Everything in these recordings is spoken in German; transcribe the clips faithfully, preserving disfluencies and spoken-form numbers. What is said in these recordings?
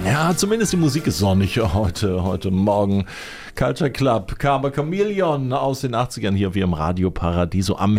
Ja, zumindest die Musik ist sonnig heute, heute Morgen. Culture Club, Karma Chameleon aus den achtzigern hier auf ihrem Radio Paradiso am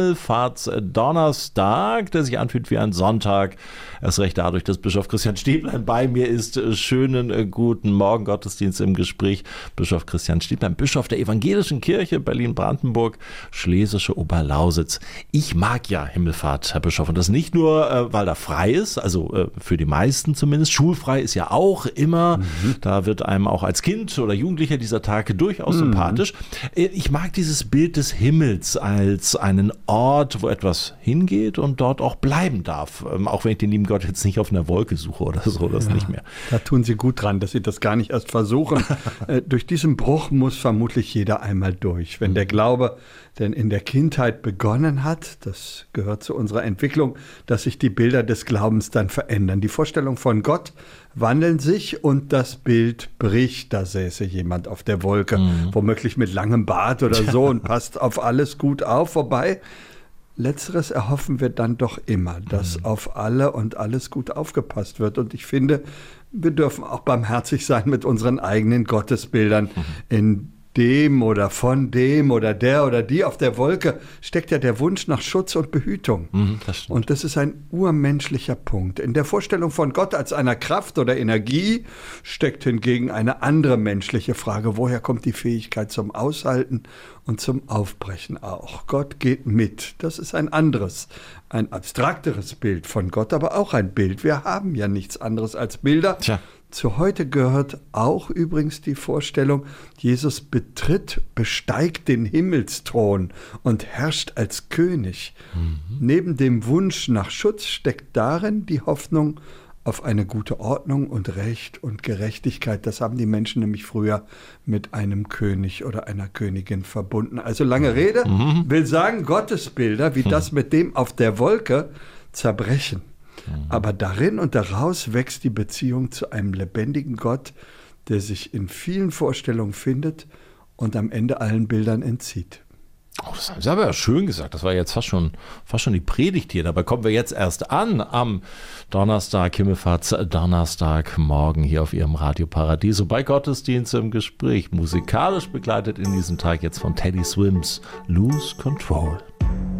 Himmelfahrtsdonnerstag, der sich anfühlt wie ein Sonntag. Erst recht dadurch, dass Bischof Christian Stieblein bei mir ist. Schönen guten Morgen, Gottesdienst im Gespräch. Bischof Christian Stieblein, Bischof der Evangelischen Kirche Berlin-Brandenburg, Schlesische Oberlausitz. Ich mag ja Himmelfahrt, Herr Bischof, und das nicht nur, äh, weil da frei ist, also äh, für die meisten zumindest. Schulfrei ist ja auch immer. Mhm. Da wird einem auch als Kind oder Jugendlicher dieser Tage durchaus mhm. sympathisch. Ich mag dieses Bild des Himmels als einen Ort, wo etwas hingeht und dort auch bleiben darf. Auch wenn ich den lieben Gott jetzt nicht auf einer Wolke suche oder so, das ja, nicht mehr. Da tun Sie gut dran, dass Sie das gar nicht erst versuchen. äh, durch diesen Bruch muss vermutlich jeder einmal durch. Wenn der Glaube denn in der Kindheit begonnen hat, das gehört zu unserer Entwicklung, dass sich die Bilder des Glaubens dann verändern. Die Vorstellung von Gott wandeln sich und das Bild bricht. Da säße jemand auf der Wolke, mhm. womöglich mit langem Bart oder so und passt auf alles gut auf. Wobei, Letzteres erhoffen wir dann doch immer, dass mhm. auf alle und alles gut aufgepasst wird. Und ich finde, wir dürfen auch barmherzig sein mit unseren eigenen Gottesbildern. Mhm. In dem oder von dem oder der oder die auf der Wolke steckt ja der Wunsch nach Schutz und Behütung. Mhm, das stimmt. Und das ist ein urmenschlicher Punkt. In der Vorstellung von Gott als einer Kraft oder Energie steckt hingegen eine andere menschliche Frage. Woher kommt die Fähigkeit zum Aushalten und zum Aufbrechen auch? Gott geht mit. Das ist ein anderes, ein abstrakteres Bild von Gott, aber auch ein Bild. Wir haben ja nichts anderes als Bilder. Tja. Zu heute gehört auch übrigens die Vorstellung, Jesus betritt, besteigt den Himmelsthron und herrscht als König. Mhm. Neben dem Wunsch nach Schutz steckt darin die Hoffnung auf eine gute Ordnung und Recht und Gerechtigkeit. Das haben die Menschen nämlich früher mit einem König oder einer Königin verbunden. Also lange Rede, mhm. will sagen, Gottesbilder wie mhm. das mit dem auf der Wolke zerbrechen. Aber darin und daraus wächst die Beziehung zu einem lebendigen Gott, der sich in vielen Vorstellungen findet und am Ende allen Bildern entzieht. Oh, das haben Sie aber schön gesagt. Das war jetzt fast schon, fast schon die Predigt hier. Dabei kommen wir jetzt erst an am Donnerstag, Himmelfahrtsdonnerstag, morgen hier auf Ihrem Radio Paradiso bei Gottesdienst im Gespräch. Musikalisch begleitet in diesem Tag jetzt von Teddy Swims Lose Control.